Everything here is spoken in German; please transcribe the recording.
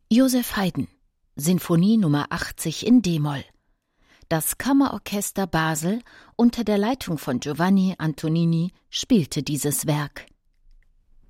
Joseph Haydn, Sinfonie Nummer 80 in d-Moll. Das Kammerorchester Basel unter der Leitung von Giovanni Antonini spielte dieses Werk.